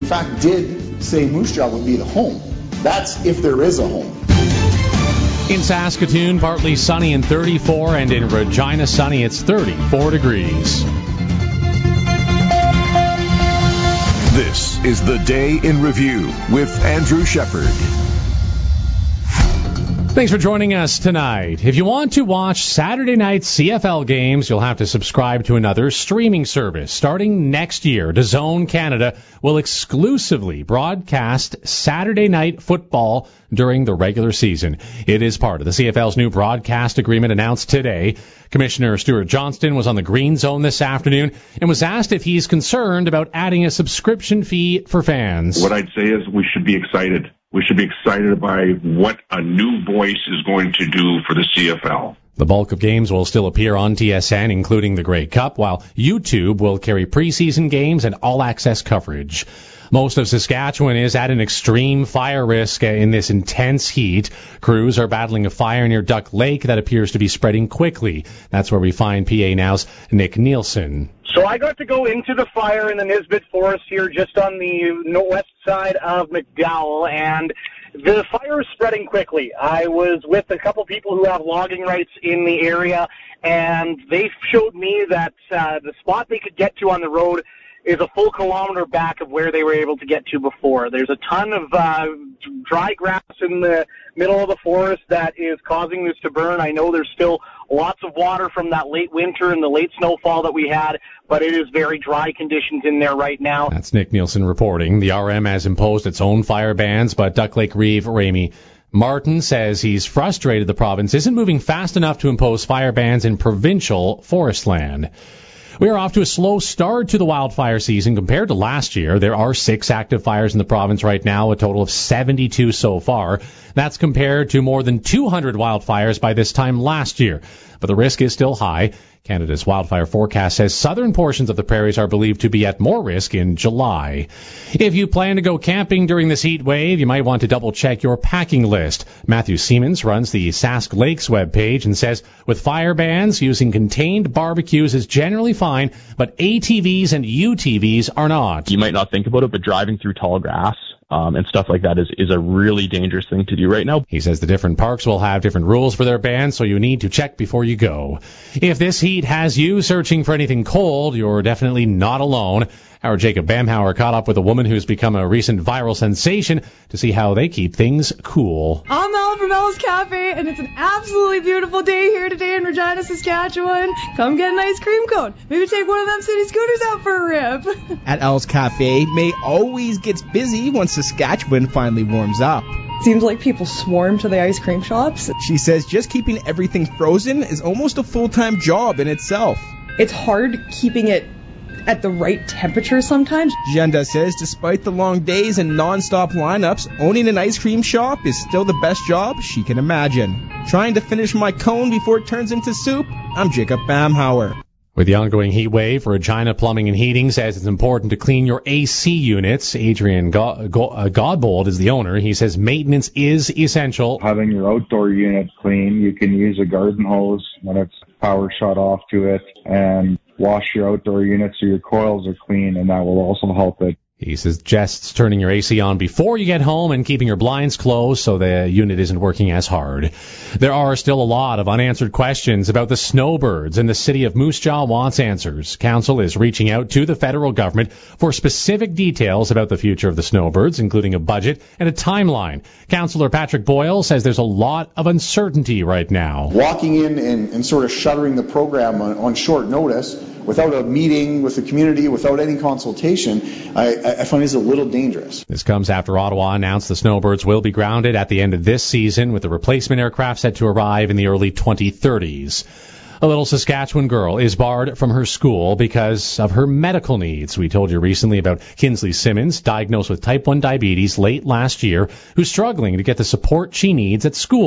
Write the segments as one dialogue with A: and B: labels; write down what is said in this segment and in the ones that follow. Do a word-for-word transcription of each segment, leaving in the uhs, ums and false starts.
A: in fact, did say Moose Jaw would be the home. That's if there is a home.
B: In Saskatoon, partly sunny and thirty-four, and in Regina, sunny, it's thirty-four degrees.
C: This is the Day in Review with Andrew Shepard.
B: Thanks for joining us tonight. If you want to watch Saturday night C F L games, you'll have to subscribe to another streaming service. Starting next year, DAZN Canada will exclusively broadcast Saturday night football during the regular season. It is part of the C F L's new broadcast agreement announced today. Commissioner Stuart Johnston was on the Green Zone this afternoon and was asked if he's concerned about adding a subscription fee for fans.
D: What I'd say is we should be excited. We should be excited by what a new voice is going to do for the C F L.
B: The bulk of games will still appear on T S N, including the Grey Cup, while YouTube will carry preseason games and all-access coverage. Most of Saskatchewan is at an extreme fire risk in this intense heat. Crews are battling a fire near Duck Lake that appears to be spreading quickly. That's where we find P A Now's Nick Nielsen.
E: So I got to go into the fire in the Nisbet Forest here just on the northwest side of McDowell, and the fire is spreading quickly. I was with a couple people who have logging rights in the area, and they showed me that uh, the spot they could get to on the road is a full kilometer back of where they were able to get to before. There's a ton of uh, dry grass in the middle of the forest that is causing this to burn. I know there's still lots of water from that late winter and the late snowfall that we had, but it is very dry conditions in there right now.
B: That's Nick Nielsen reporting. The R M has imposed its own fire bans, but Duck Lake Reeve Ramey Martin says he's frustrated the province isn't moving fast enough to impose fire bans in provincial forest land. We are off to a slow start to the wildfire season compared to last year. There are six active fires in the province right now, a total of seventy-two so far. That's compared to more than two hundred wildfires by this time last year. But the risk is still high. Canada's wildfire forecast says southern portions of the prairies are believed to be at more risk in July. If you plan to go camping during this heat wave, you might want to double-check your packing list. Matthew Siemens runs the Sask Lakes webpage and says, with fire bans, using contained barbecues is generally fine, but A T Vs and U T Vs are not.
F: You might not think about it, but driving through tall grass Um, and stuff like that is, is a really dangerous thing to do right now.
B: He says the different parks will have different rules for their bans, so you need to check before you go. If this heat has you searching for anything cold, you're definitely not alone. Our Jacob Bamhauer caught up with a woman who's become a recent viral sensation to see how they keep things cool.
G: I'm Ella from Ella's Cafe, and it's an absolutely beautiful day here today in Regina, Saskatchewan. Come get an ice cream cone. Maybe take one of them city scooters out for a rip.
H: At Ella's Cafe, May always gets busy once Saskatchewan finally warms up.
G: Seems like people swarm to the ice cream shops.
H: She says just keeping everything frozen is almost a full-time job in itself.
G: It's hard keeping it at the right temperature sometimes.
H: Jenda says despite the long days and non-stop lineups, owning an ice cream shop is still the best job she can imagine. Trying to finish my cone before it turns into soup, I'm Jacob Bamhauer.
B: With the ongoing heat wave, Regina Plumbing and Heating says it's important to clean your A C units. Adrian Go- Go- uh, Godbold is the owner. He says maintenance is essential.
I: Having your outdoor unit clean, you can use a garden hose when it's power shut off to it, and wash your outdoor unit so your coils are clean, and that will also help it.
B: He suggests turning your A C on before you get home and keeping your blinds closed so the unit isn't working as hard. There are still a lot of unanswered questions about the snowbirds, and the city of Moose Jaw wants answers. Council is reaching out to the federal government for specific details about the future of the snowbirds, including a budget and a timeline. Councillor Patrick Boyle says there's a lot of uncertainty right now.
A: Walking in and, and sort of shuttering the program on, on short notice without a meeting with the community, without any consultation, I, I find is a little dangerous.
B: This comes after Ottawa announced the snowbirds will be grounded at the end of this season, with the replacement aircraft set to arrive in the early twenty thirties. A little Saskatchewan girl is barred from her school because of her medical needs. We told you recently about Kinsley Simmons, diagnosed with type one diabetes late last year, who's struggling to get the support she needs at school.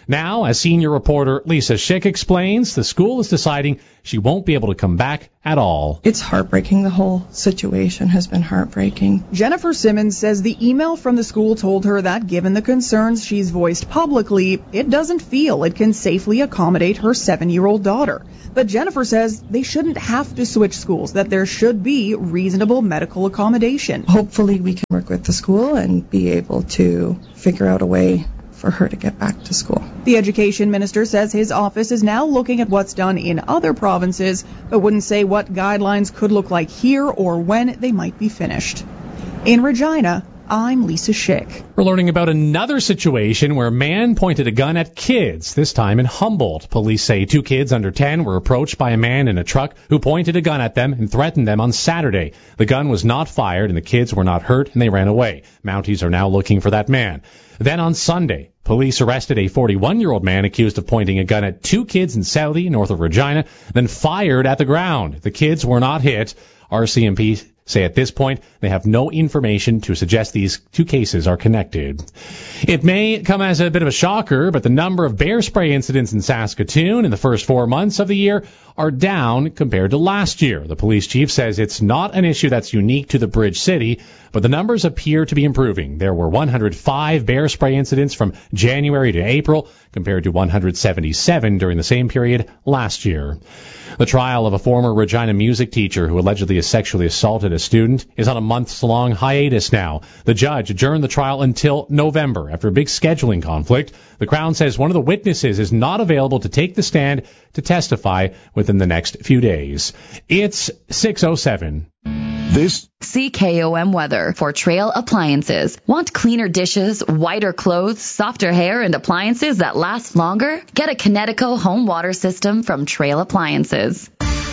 B: Now, as senior reporter Lisa Schick explains, the school is deciding she won't be able to come back at all.
J: It's heartbreaking. The whole situation has been heartbreaking.
G: Jennifer Simmons says the email from the school told her that given the concerns she's voiced publicly, it doesn't feel it can safely accommodate her seven-year-old daughter. But Jennifer says they shouldn't have to switch schools, that there should be reasonable medical accommodation.
J: Hopefully we can work with the school and be able to figure out a way for her to get back to school.
G: The education minister says his office is now looking at what's done in other provinces, but wouldn't say what guidelines could look like here or when they might be finished. In Regina, I'm Lisa Schick.
B: We're learning about another situation where a man pointed a gun at kids, this time in Humboldt. Police say two kids under ten were approached by a man in a truck who pointed a gun at them and threatened them on Saturday. The gun was not fired and the kids were not hurt and they ran away. Mounties are now looking for that man. Then on Sunday, police arrested a forty-one-year-old man accused of pointing a gun at two kids in Southie, north of Regina, then fired at the ground. The kids were not hit. R C M P say at this point they have no information to suggest these two cases are connected. It may come as a bit of a shocker, but the number of bear spray incidents in Saskatoon in the first four months of the year are down compared to last year. The police chief says it's not an issue that's unique to the Bridge City, but the numbers appear to be improving. There were one hundred five bear spray incidents from January to April, compared to one hundred seventy-seven during the same period last year. The trial of a former Regina music teacher who allegedly sexually assaulted a student is on a months-long hiatus now. The judge adjourned the trial until November after a big scheduling conflict. The Crown says one of the witnesses is not available to take the stand to testify within the next few days. It's six oh seven.
C: This
K: C K O M weather for Trail Appliances. Want cleaner dishes, whiter clothes, softer hair, and appliances that last longer? Get a Kinetico home water system from Trail Appliances.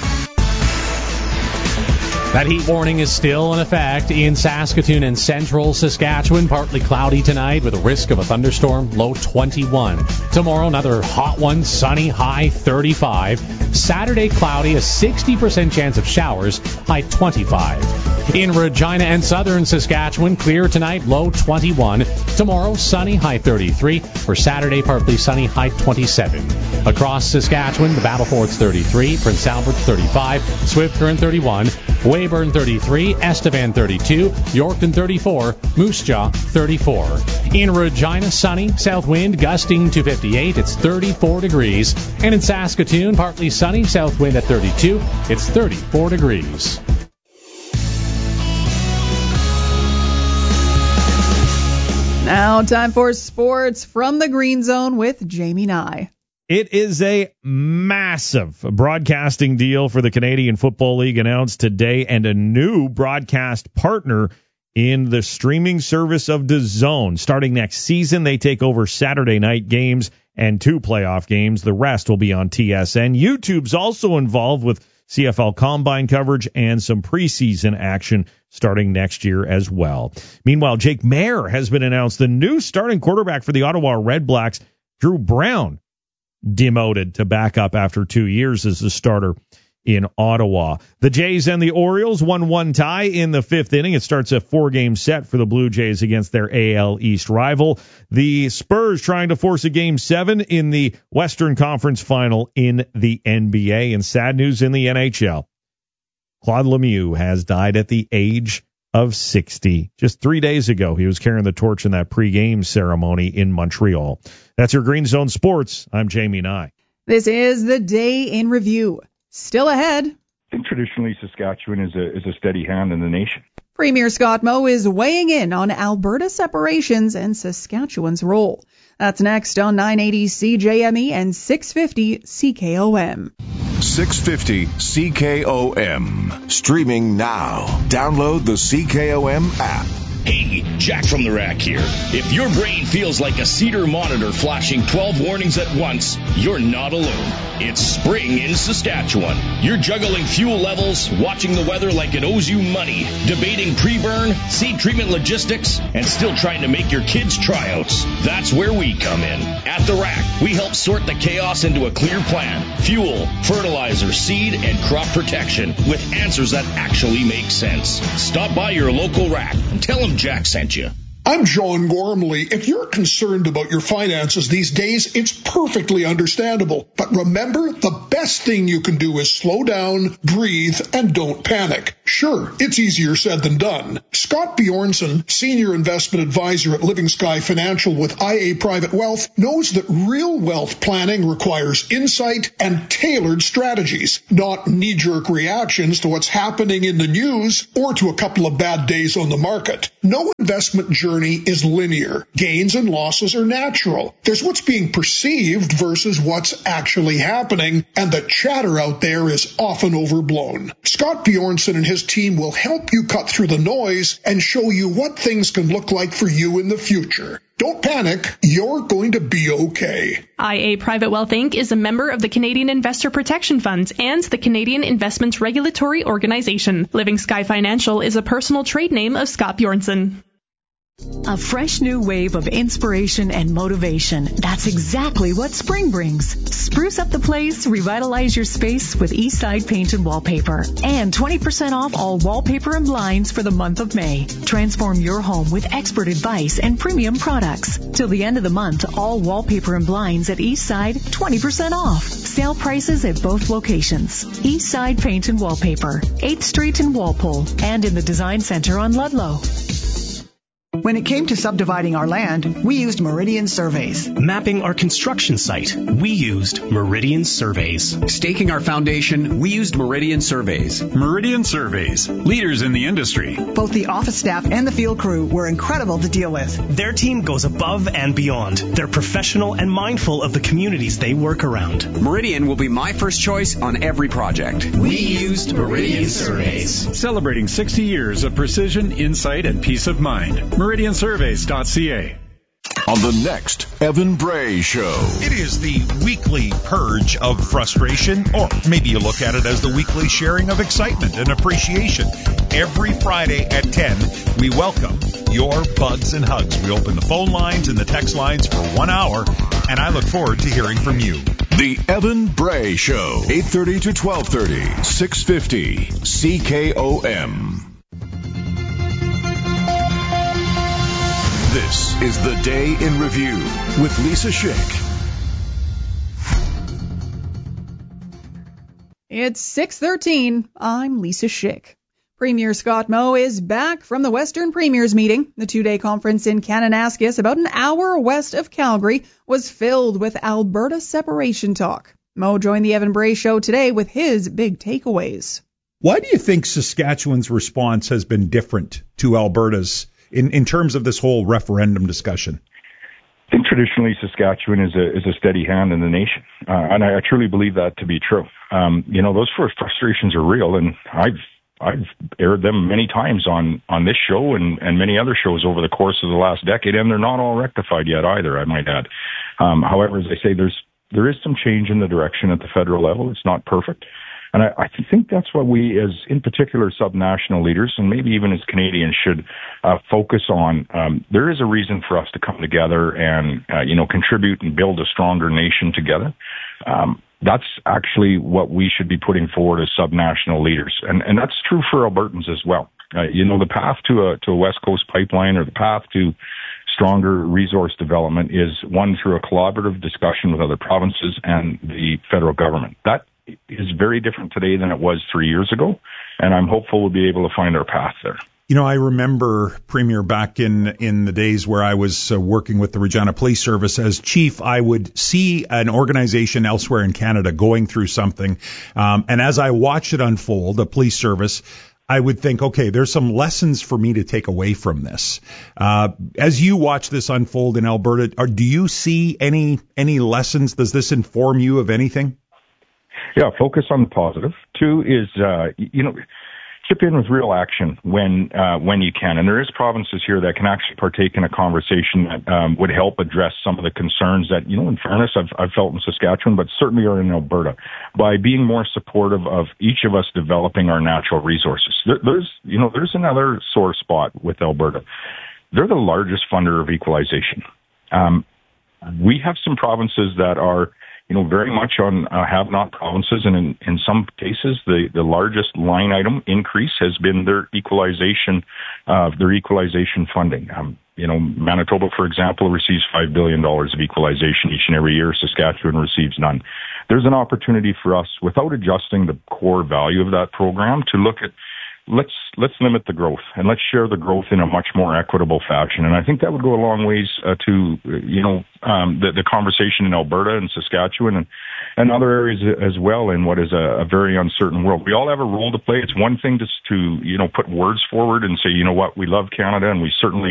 B: That heat warning is still in effect in Saskatoon and central Saskatchewan. Partly cloudy tonight with a risk of a thunderstorm, low twenty-one. Tomorrow, another hot one, sunny, high thirty-five. Saturday, cloudy, a sixty percent chance of showers, high twenty-five. In Regina and southern Saskatchewan, clear tonight, low twenty-one. Tomorrow, sunny, high thirty-three. For Saturday, partly sunny, high twenty-seven. Across Saskatchewan, the Battleford's thirty-three, Prince Albert thirty-five, Swift Current thirty-one, Weyburn thirty-three, Estevan thirty-two, Yorkton thirty-four, Moose Jaw thirty-four. In Regina, sunny, south wind gusting to fifty-eight, it's thirty-four degrees. And in Saskatoon, partly sunny, south wind at thirty-two, it's thirty-four degrees.
G: Now, time for sports from the Green Zone with Jamie Nye.
L: It is a massive broadcasting deal for the Canadian Football League announced today, and a new broadcast partner in the streaming service of DAZN. Starting next season, they take over Saturday night games and two playoff games. The rest will be on T S N. YouTube's also involved with C F L Combine coverage and some preseason action starting next year as well. Meanwhile, Jake Maier has been announced the new starting quarterback for the Ottawa Redblacks. Drew Brown demoted to backup after two years as the starter in Ottawa. The Jays and the Orioles one one tie in the fifth inning. It starts a four-game set for the Blue Jays against their A L East rival. The Spurs trying to force a game seven in the Western Conference Final in the N B A. And sad news in the N H L. Claude Lemieux has died at the age of sixty. Just three days ago, he was carrying the torch in that pregame ceremony in Montreal. That's your Green Zone Sports. I'm Jamie Nye.
G: This is the Day in Review. Still ahead.
M: I think traditionally Saskatchewan is a is a steady hand in the nation.
G: Premier Scott Moe is weighing in on Alberta separations and Saskatchewan's role. That's next on nine eighty C J M E and six fifty C K O M.
C: six fifty C K O M. Streaming now. Download the C K O M app.
N: Hey, Jack from the Rack here. If your brain feels like a Cedar monitor flashing twelve warnings at once, you're not alone. It's spring in Saskatchewan. You're juggling fuel levels, watching the weather like it owes you money, debating pre-burn, seed treatment logistics, and still trying to make your kids' tryouts. That's where we come in. At the Rack, we help sort the chaos into a clear plan. Fuel, fertilizer, seed, and crop protection with answers that actually make sense. Stop by your local Rack and tell them Jack sent you.
O: I'm John Gormley. If you're concerned about your finances these days, it's perfectly understandable. But remember, the best thing you can do is slow down, breathe, and don't panic. Sure, it's easier said than done. Scott Bjornson, Senior Investment Advisor at Living Sky Financial with I A Private Wealth, knows that real wealth planning requires insight and tailored strategies, not knee-jerk reactions to what's happening in the news or to a couple of bad days on the market. No investment journey is linear. Gains and losses are natural. There's what's being perceived versus what's actually happening, and the chatter out there is often overblown. Scott Bjornson and his team will help you cut through the noise and show you what things can look like for you in the future. Don't panic. You're going to be okay.
P: I A Private Wealth Incorporated is a member of the Canadian Investor Protection Funds and the Canadian Investments Regulatory Organization. Living Sky Financial is a personal trade name of Scott Bjornson.
Q: A fresh new wave of inspiration and motivation. That's exactly what spring brings. Spruce up the place, revitalize your space with Eastside Paint and Wallpaper. And twenty percent off all wallpaper and blinds for the month of May. Transform your home with expert advice and premium products. Till the end of the month, all wallpaper and blinds at Eastside, twenty percent off. Sale prices at both locations. Eastside Paint and Wallpaper, eighth Street in Walpole, and in the Design Center on Ludlow.
R: When it came to subdividing our land, we used Meridian Surveys.
S: Mapping our construction site, we used Meridian Surveys.
T: Staking our foundation, we used Meridian Surveys.
U: Meridian Surveys, leaders in the industry.
R: Both the office staff and the field crew were incredible to deal with.
S: Their team goes above and beyond. They're professional and mindful of the communities they work around.
T: Meridian will be my first choice on every project.
S: We used Meridian Surveys.
U: Celebrating sixty years of precision, insight, and peace of mind. Meridian Surveys dot C A.
C: On the next Evan Bray Show.
V: It is the weekly purge of frustration, or maybe you look at it as the weekly sharing of excitement and appreciation. Every Friday at ten, we welcome your bugs and hugs. We open the phone lines and the text lines for one hour, and I look forward to hearing from you.
C: The Evan Bray Show, eight thirty to twelve thirty, six fifty C K O M. This is the Day in Review with Lisa Schick.
G: It's six thirteen. I'm Lisa Schick. Premier Scott Moe is back from the Western Premiers meeting. The two-day conference in Kananaskis, about an hour west of Calgary, was filled with Alberta separation talk. Moe joined the Evan Bray Show today with his big takeaways.
V: Why do you think Saskatchewan's response has been different to Alberta's in, in terms of this whole referendum discussion?
M: I think traditionally Saskatchewan is a is a steady hand in the nation, uh, and I, I truly believe that to be true. Um, you know, those frustrations are real, and I've I've aired them many times on, on this show and, and many other shows over the course of the last decade, and they're not all rectified yet either, I might add. Um, however, as I say, there's there is some change in the direction at the federal level. It's not perfect. And I, I think that's what we, as in particular subnational leaders, and maybe even as Canadians, should uh, focus on. Um, there is a reason for us to come together and, uh, you know, contribute and build a stronger nation together. Um, that's actually what we should be putting forward as subnational leaders. And, and that's true for Albertans as well. Uh, you know, the path to a, to a West Coast pipeline, or the path to stronger resource development, is one through a collaborative discussion with other provinces and the federal government. That is very different today than it was three years ago, and I'm hopeful we'll be able to find our path there.
V: You know, I remember, Premier, back in, in the days where I was uh, working with the Regina Police Service as chief, I would see an organization elsewhere in Canada going through something, um, and as I watched it unfold, the police service, I would think, okay, there's some lessons for me to take away from this. Uh, as you watch this unfold in Alberta, are, do you see any any lessons? Does this inform you of anything?
M: Yeah, focus on the positive. Two is, uh, you know, chip in with real action when uh, when you can. And there is provinces here that can actually partake in a conversation that um, would help address some of the concerns that, you know, in fairness, I've, I've felt in Saskatchewan, but certainly are in Alberta, by being more supportive of each of us developing our natural resources. There, there's, you know, there's another sore spot with Alberta. They're the largest funder of equalization. Um, we have some provinces that are you know, very much on uh, have-not provinces, and in, in some cases, the, the largest line item increase has been their equalization, uh, their equalization funding. Um, you know, Manitoba, for example, receives five billion dollars of equalization each and every year. Saskatchewan receives none. There's an opportunity for us, without adjusting the core value of that program, to look at let's let's limit the growth and let's share the growth in a much more equitable fashion. And I think that would go a long ways uh, to, you know, um, the, the conversation in Alberta and Saskatchewan and, and other areas as well in what is a, a very uncertain world. We all have a role to play. It's one thing to, to, you know, put words forward and say, you know what, we love Canada and we certainly